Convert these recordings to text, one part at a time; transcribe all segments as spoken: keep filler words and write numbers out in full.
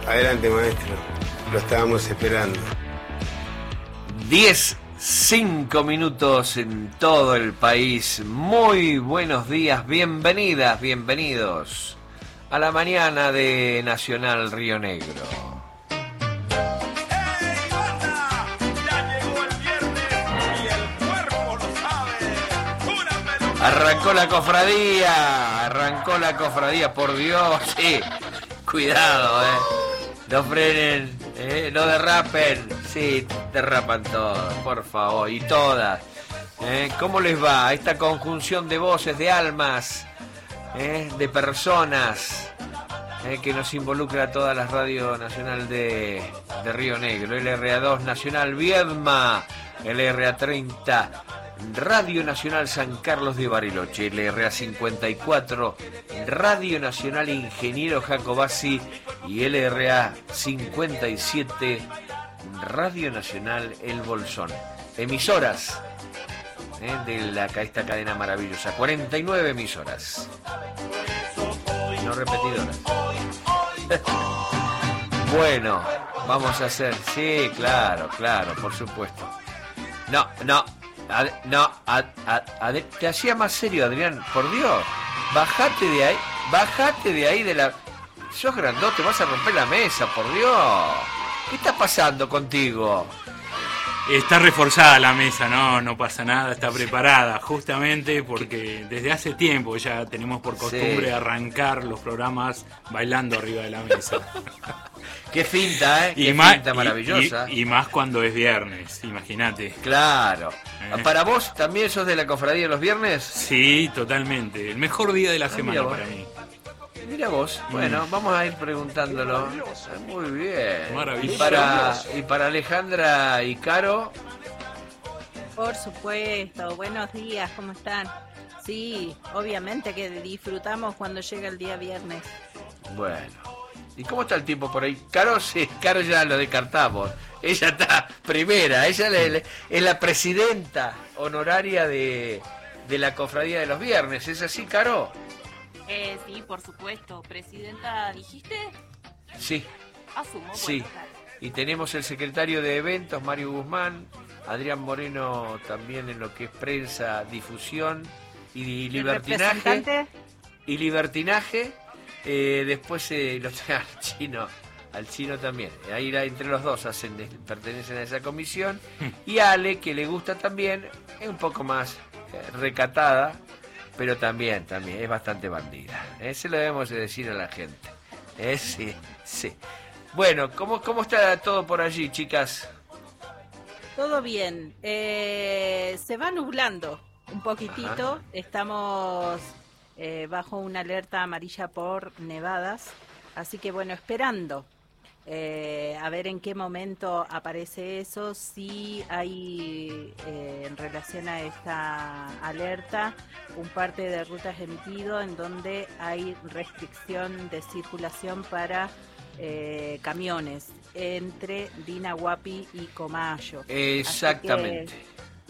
Adelante, maestro. Lo estábamos esperando. diez, cinco minutos en todo el país. Muy buenos días, bienvenidas, bienvenidos a la mañana de Nacional Río Negro. Arrancó la cofradía, arrancó la cofradía, por Dios, sí. Cuidado, eh. No frenen, eh. No derrapen. Sí, derrapan todos, por favor, y todas. Eh. ¿Cómo les va esta conjunción de voces, de almas, eh, de personas, eh, que nos involucra a toda la radio nacional de, de Río Negro? L R A dos Nacional Viedma, L R A treinta Radio Nacional San Carlos de Bariloche, L R A cincuenta y cuatro Radio Nacional Ingeniero Jacobasi y L R A cincuenta y siete Radio Nacional El Bolsón. Emisoras, eh, de la, esta cadena maravillosa, cuarenta y nueve emisoras, no repetidoras. Bueno, vamos a hacer, sí, claro, claro, por supuesto. No, no. Ad, no, ad, ad, ad, te hacía más serio, Adrián, por Dios. Bajate de ahí, bajate de ahí de la... Sos grandote, vas a romper la mesa, por Dios. ¿Qué está pasando contigo? Está reforzada la mesa, no, no pasa nada, está preparada, justamente porque desde hace tiempo ya tenemos por costumbre, sí, arrancar los programas bailando arriba de la mesa. Qué finta, ¿eh? Qué y más, finta maravillosa. Y, y, y más cuando es viernes, imagínate. Claro. ¿Eh? ¿Para vos también sos de la cofradía los viernes? Sí, totalmente. El mejor día de la ah, semana para mí. Mira vos. Bueno, mm. vamos a ir preguntándolo. Muy bien. Maravilloso. ¿Y para, y para Alejandra y Caro? Por supuesto. Buenos días, ¿cómo están? Sí, obviamente que disfrutamos cuando llega el día viernes. Bueno. ¿Y cómo está el tiempo por ahí? Caro, sí, Caro ya lo descartamos. Ella está primera, ella le, le, es la presidenta honoraria de, de la cofradía de los viernes. ¿Es así, Caro? Eh, sí, por supuesto. ¿Presidenta dijiste? Sí. Asumo. Sí. Bueno, claro. Y tenemos el secretario de eventos, Mario Guzmán, Adrián Moreno también en lo que es prensa, difusión y libertinaje. Y libertinaje. Eh, después eh, lo al chino, al chino también. Ahí entre los dos hacen, pertenecen a esa comisión. Y Ale, que le gusta también, es un poco más eh, recatada, pero también, también es bastante bandida. Eh, se lo debemos de decir a la gente. Eh, sí, sí. Bueno, ¿cómo, cómo está todo por allí, chicas? Todo bien. Eh, se va nublando un poquitito. Ajá. Estamos... Eh, bajo una alerta amarilla por nevadas, así que bueno, esperando eh, a ver en qué momento aparece eso, si hay eh, en relación a esta alerta un parte de rutas emitido en donde hay restricción de circulación para eh, camiones entre Dinahuapi y Comayo. Exactamente.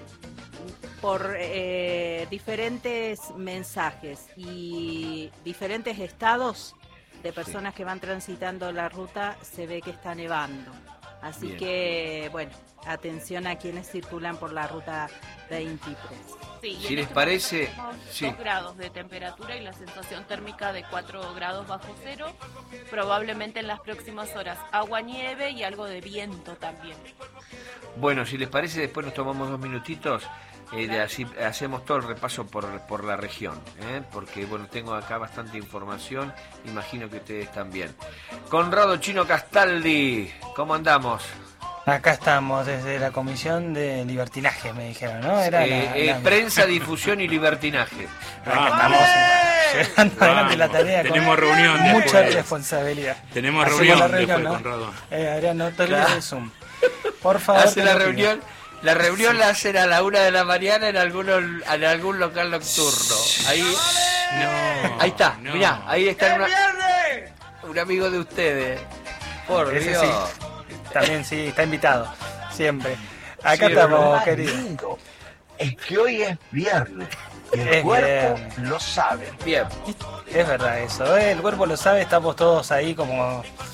Por eh, diferentes mensajes y diferentes estados de personas, sí, que van transitando la ruta, se ve que está nevando. Así Bien. que, bueno, atención a quienes circulan por la ruta veintitrés. Sí, si les parece, sí. dos grados de temperatura y la sensación térmica de cuatro grados bajo cero. Probablemente en las próximas horas agua, nieve y algo de viento también. Bueno, si les parece, después nos tomamos dos minutitos. Eh, de así hacemos todo el repaso por, por la región, ¿eh? Porque bueno, tengo acá bastante información, imagino que ustedes también. Conrado Chino Castaldi, ¿cómo andamos? Acá estamos desde la Comisión de Libertinaje, me dijeron, ¿no? Era eh, la, eh, la... Prensa, difusión y libertinaje. Acá estamos eh, llevando Vamos. adelante la tarea. Tenemos con reunión mucha después. responsabilidad. Tenemos Hacemos reunión, la reunión, después, ¿no? Conrado. Eh, Adrián, no te olvides de Zoom. Por favor. Hace la pido. reunión. La reunión sí. la hacen a la una de la mañana en, alguno, en algún local nocturno. Ahí, no, ahí está, no. mirá, ahí está una, un amigo de ustedes. Por Ese Dios. Sí. También sí, está invitado, siempre. Acá sí, estamos, querido. Es que hoy es viernes. El es cuerpo viernes. lo sabe. Bien. Es verdad eso, ¿eh? El cuerpo lo sabe, estamos todos ahí como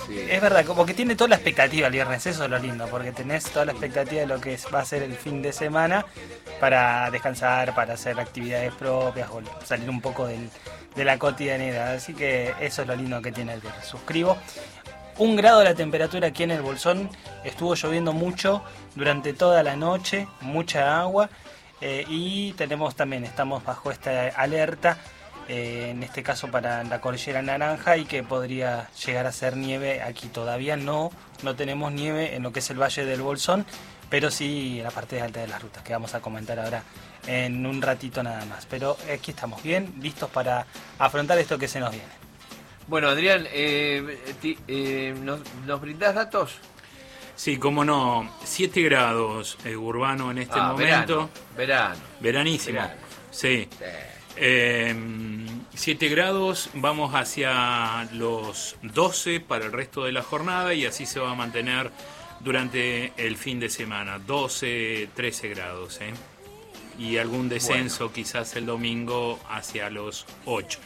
Sí. Es verdad, como que tiene toda la expectativa el viernes, eso es lo lindo, porque tenés toda la expectativa de lo que es- va a ser el fin de semana para descansar, para hacer actividades propias o salir un poco del, de la cotidianidad. Así que eso es lo lindo que tiene el viernes. Suscribo. Un grado la temperatura aquí en el Bolsón, estuvo lloviendo mucho durante toda la noche, mucha agua, eh, y tenemos también, estamos bajo esta alerta, eh, en este caso para la cordillera naranja, y que podría llegar a ser nieve aquí. Todavía no, no tenemos nieve en lo que es el Valle del Bolsón, pero sí en la parte alta de las rutas, que vamos a comentar ahora en un ratito nada más. Pero aquí estamos bien, listos para afrontar esto que se nos viene. Bueno, Adrián, eh, ti- eh, ¿nos, ¿nos brindás datos? Sí, cómo no. siete grados eh, Urbano en este Ah, momento. Verano, verano. Veranísimo. Verano. Sí. Eh, siete grados, vamos hacia los doce para el resto de la jornada y así se va a mantener durante el fin de semana. doce, trece grados. ¿eh? Y algún descenso quizás el domingo hacia los ocho.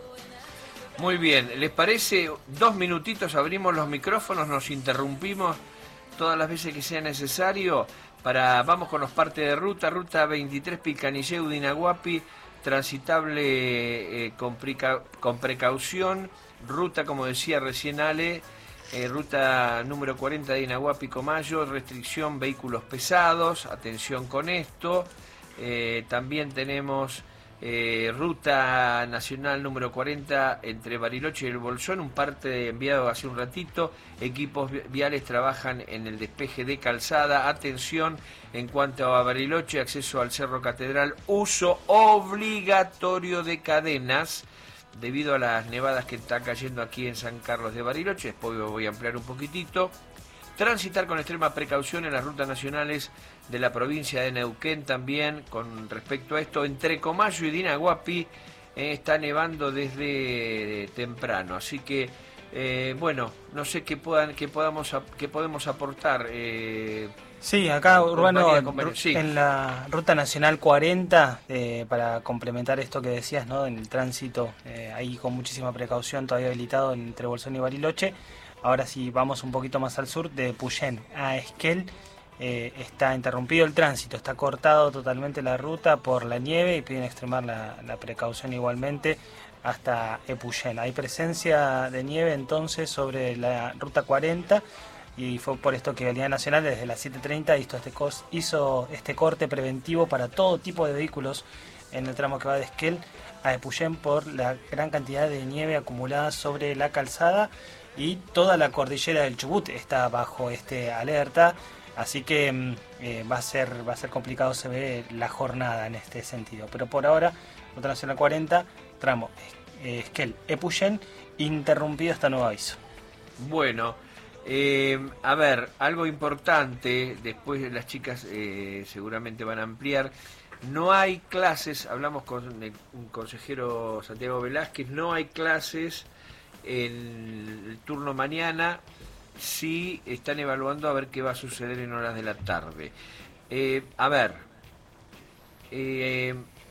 Muy bien, ¿les parece? Dos minutitos, abrimos los micrófonos, nos interrumpimos todas las veces que sea necesario. Para, vamos con los partes de ruta, ruta veintitrés Pilcanilleu, Dinaguapi, transitable eh, con, preca, con precaución, ruta, como decía recién Ale, eh, ruta número cuarenta de Dinaguapi, Comayo, restricción vehículos pesados, atención con esto. Eh, también tenemos eh, ruta nacional número cuarenta entre Bariloche y el Bolsón, un parte enviado hace un ratito. Equipos viales trabajan en el despeje de calzada. Atención en cuanto a Bariloche, acceso al Cerro Catedral, uso obligatorio de cadenas debido a las nevadas que están cayendo aquí en San Carlos de Bariloche. Después voy a ampliar un poquitito. Transitar con extrema precaución en las rutas nacionales de la provincia de Neuquén también con respecto a esto. Entre Comayo y Dinaguapi eh, está nevando desde temprano, así que eh, bueno, no sé qué puedan, qué podamos, qué podemos aportar. Eh, Sí, acá Urbano, compañía, compañía, sí. en la Ruta Nacional cuarenta, eh, para complementar esto que decías, ¿no? En el tránsito, eh, ahí con muchísima precaución, todavía habilitado entre Bolsón y Bariloche. Ahora sí, vamos un poquito más al sur, de Puyén a Esquel, eh, está interrumpido el tránsito, está cortado totalmente la ruta por la nieve y piden extremar la, la precaución igualmente hasta Epuyén. Hay presencia de nieve entonces sobre la Ruta cuarenta, y fue por esto que Vialidad Nacional desde las siete treinta hizo este, cos, hizo este corte preventivo para todo tipo de vehículos en el tramo que va de Esquel a Epuyén por la gran cantidad de nieve acumulada sobre la calzada, y toda la cordillera del Chubut está bajo este alerta, así que eh, va a ser va a ser complicado, se ve, la jornada en este sentido. Pero por ahora, Ruta Nacional cuarenta, tramo eh, Esquel Epuyén, interrumpido hasta nuevo aviso. Bueno, eh, a ver, algo importante, después las chicas eh, seguramente van a ampliar. No hay clases, hablamos con el un consejero Santiago Velázquez, no hay clases en el turno mañana. Sí están evaluando a ver qué va a suceder en horas de la tarde. Eh, a ver, eh,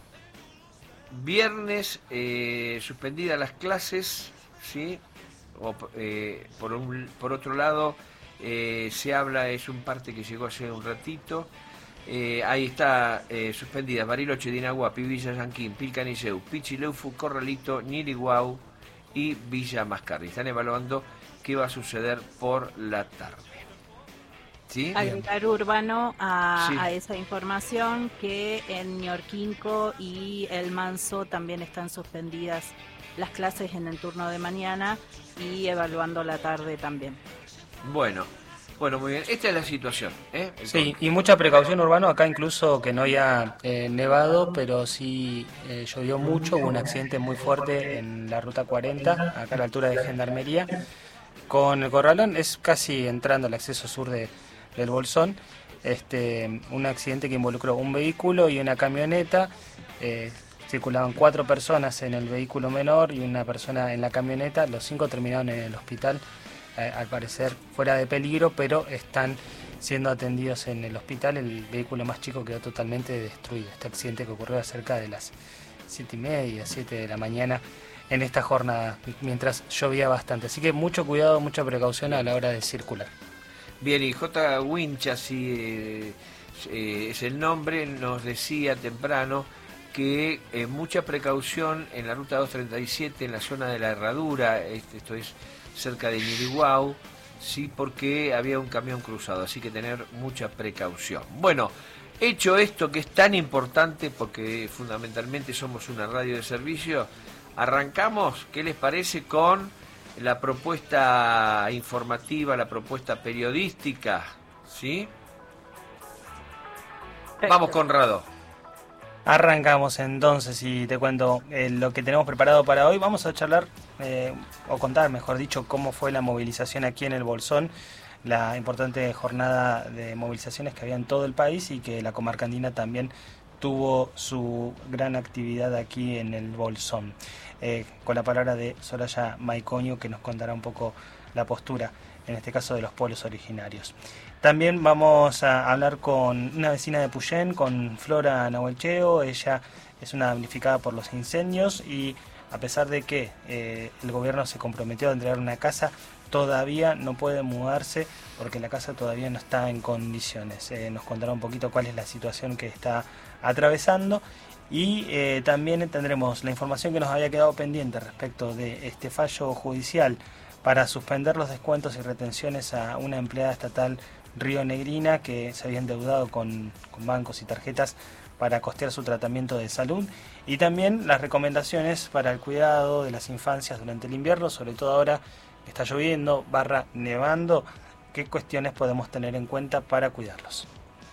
viernes eh, suspendidas las clases, ¿sí? O, eh, por, un, por otro lado, eh, se habla, es un parte que llegó hace un ratito, eh, ahí está eh, suspendidas Bariloche, Dinaguapi, Villa Yanquín, Pilcanilleu, Pichileufu, Corralito, Ñiriguau y Villa Mascardi. Están evaluando qué va a suceder por la tarde. ¿Sí? Agregar Urbano a, Sí. a esa información que en Ñorquinco y El Manso también están suspendidas las clases en el turno de mañana y evaluando la tarde también. Bueno, bueno, muy bien. Esta es la situación, ¿eh? Sí, y mucha precaución, Urbano, acá incluso que no haya eh, nevado, pero sí eh, llovió mucho, hubo un accidente muy fuerte en la Ruta cuarenta, acá a la altura de Gendarmería, con el Corralón, es casi entrando al acceso sur de, del Bolsón, este, un accidente que involucró un vehículo y una camioneta, eh, circulaban cuatro personas en el vehículo menor y una persona en la camioneta, los cinco terminaron en el hospital, eh, al parecer fuera de peligro, pero están siendo atendidos en el hospital. El vehículo más chico quedó totalmente destruido. Este accidente que ocurrió cerca de las siete y media, siete de la mañana en esta jornada, mientras llovía bastante. Así que mucho cuidado, mucha precaución a la hora de circular. Bien, y J. Winch, así eh, eh, es el nombre, nos decía temprano que eh, mucha precaución en la ruta doscientos treinta y siete, en la zona de la Herradura, este, esto es cerca de Ñiriguau, sí, porque había un camión cruzado, así que tener mucha precaución. Bueno, hecho esto que es tan importante, porque fundamentalmente somos una radio de servicio, arrancamos, ¿qué les parece con la propuesta informativa, la propuesta periodística? ¿Sí? Vamos, Conrado. Arrancamos entonces y te cuento eh, lo que tenemos preparado para hoy. Vamos a charlar, eh, o contar, mejor dicho, cómo fue la movilización aquí en el Bolsón, la importante jornada de movilizaciones que había en todo el país y que la comarca andina también tuvo su gran actividad aquí en el Bolsón. Eh, con la palabra de Soraya Maicoño, que nos contará un poco la postura, en este caso de los pueblos originarios. También vamos a hablar con una vecina de Puyén, con Flora Nahuelcheo. Ella es una damnificada por los incendios y a pesar de que eh, el gobierno se comprometió a entregar una casa, todavía no puede mudarse porque la casa todavía no está en condiciones. Eh, nos contará un poquito cuál es la situación que está atravesando y eh, también tendremos la información que nos había quedado pendiente respecto de este fallo judicial para suspender los descuentos y retenciones a una empleada estatal rionegrina que se había endeudado con, con bancos y tarjetas para costear su tratamiento de salud, y también las recomendaciones para el cuidado de las infancias durante el invierno, sobre todo ahora que está lloviendo, barra nevando, qué cuestiones podemos tener en cuenta para cuidarlos.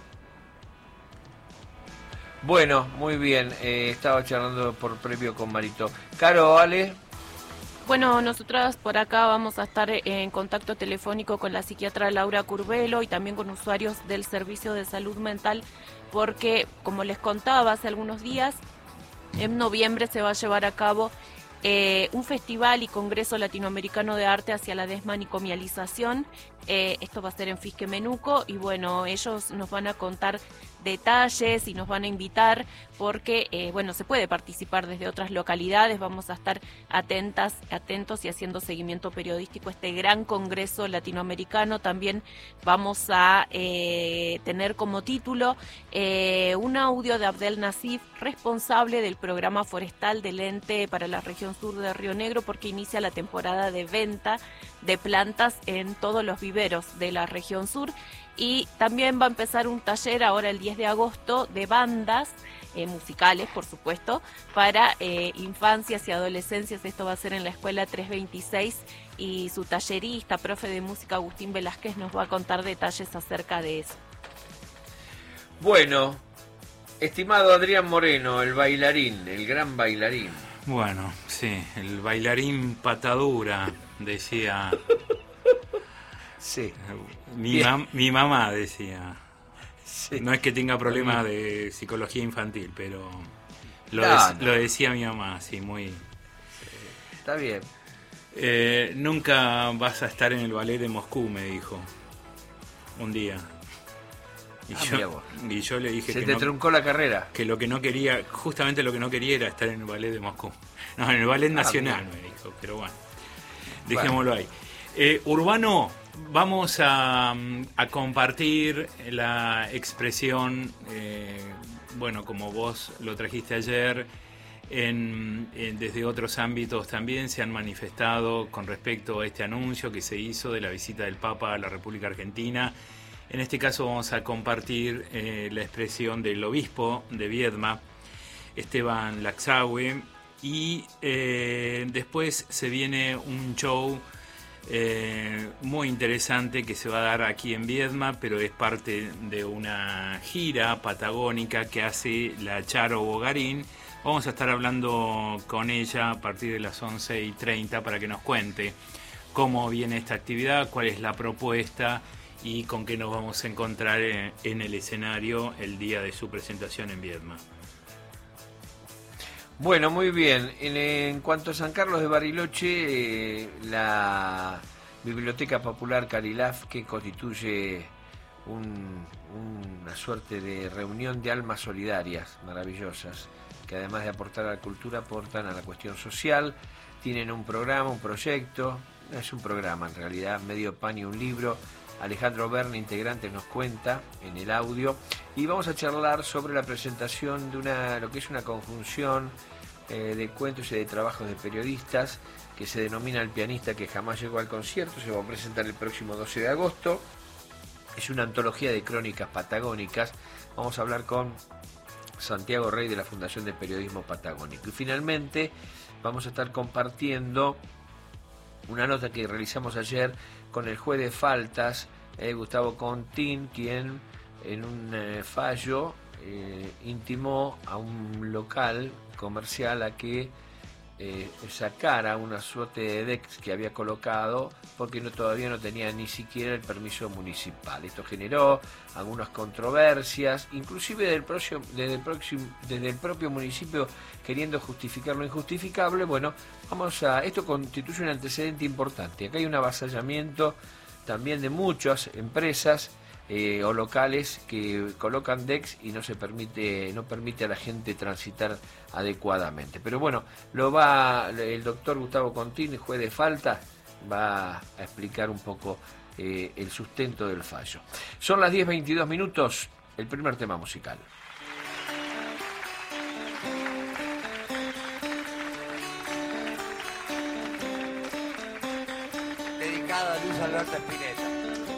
Bueno, muy bien, eh, estaba charlando por previo con Marito. Caro, Ale. Bueno, nosotras por acá vamos a estar en contacto telefónico con la psiquiatra Laura Curvelo y también con usuarios del Servicio de Salud Mental, porque, como les contaba hace algunos días, en noviembre se va a llevar a cabo eh, un festival y congreso latinoamericano de arte hacia la desmanicomialización. Eh, esto va a ser en Fisquemenuco y bueno, ellos nos van a contar detalles y nos van a invitar porque, eh, bueno, se puede participar desde otras localidades. Vamos a estar atentas, atentos y haciendo seguimiento periodístico a este gran congreso latinoamericano. También vamos a eh, tener como título eh, un audio de Abdel Nasif, responsable del programa forestal del ente para la región sur de Río Negro, porque inicia la temporada de venta de plantas en todos los viveros de la región sur. Y también va a empezar un taller ahora el diez de agosto de bandas eh, musicales, por supuesto, para eh, infancias y adolescencias. Esto va a ser en la escuela trescientos veintiséis y su tallerista, profe de música Agustín Velázquez, nos va a contar detalles acerca de eso. Bueno, estimado Adrián Moreno, el bailarín, el gran bailarín. Bueno, sí, el bailarín patadura, decía... Sí. Mi, mam- mi mamá decía. Sí. No es que tenga problemas de psicología infantil, pero lo, No, de- no. lo decía mi mamá, sí, muy... Está bien. Eh, nunca vas a estar en el ballet de Moscú, me dijo. Un día. Y, Ah, mirá yo, vos. y yo le dije Se que, te no- truncó la carrera. que lo que no quería, justamente lo que no quería era estar en el ballet de Moscú. No, en el ballet nacional, bien. me dijo, pero bueno, dejémoslo ahí. Eh, Urbano, vamos a, a compartir la expresión, eh, bueno, como vos lo trajiste ayer, en, en- desde otros ámbitos también se han manifestado con respecto a este anuncio que se hizo de la visita del Papa a la República Argentina. En este caso vamos a compartir eh, la expresión del obispo de Viedma, Esteban Laxahue, y eh, después se viene un show Eh, muy interesante que se va a dar aquí en Viedma, pero es parte de una gira patagónica que hace la Charo Bogarín. Vamos a estar hablando con ella a partir de las once y treinta para que nos cuente cómo viene esta actividad, cuál es la propuesta y con qué nos vamos a encontrar en, en el escenario el día de su presentación en Viedma. Bueno, muy bien. En, en cuanto a San Carlos de Bariloche, eh, la Biblioteca Popular Carilaf, que constituye un- una suerte de reunión de almas solidarias maravillosas, que además de aportar a la cultura, aportan a la cuestión social. Tienen un programa, un proyecto, no es un programa en realidad, medio pan y un libro. Alejandro Berni, integrante, nos cuenta en el audio. Y vamos a charlar sobre la presentación de una, lo que es una conjunción eh, de cuentos y de trabajos de periodistas que se denomina El pianista que jamás llegó al concierto. Se va a presentar el próximo doce de agosto. Es una antología de crónicas patagónicas. Vamos a hablar con Santiago Rey de la Fundación de Periodismo Patagónico. Y finalmente vamos a estar compartiendo una nota que realizamos ayer con el juez de faltas, eh, Gustavo Contín, quien en un eh, fallo eh, intimó a un local comercial a que eh, sacara una suerte de decks que había colocado porque no, todavía no tenía ni siquiera el permiso municipal. Esto generó algunas controversias, inclusive desde el, próximo, desde el, próximo, desde el propio municipio queriendo justificar lo injustificable. Bueno, vamos a, esto constituye un antecedente importante. Acá hay un avasallamiento también de muchas empresas eh, o locales que colocan decks y no se permite, no permite a la gente transitar adecuadamente. Pero bueno, lo va el doctor Gustavo Contín, juez de falta, va a explicar un poco eh, el sustento del fallo. Son las diez veintidós minutos, el primer tema musical. Dedicado a Luis Alberto Spinetta.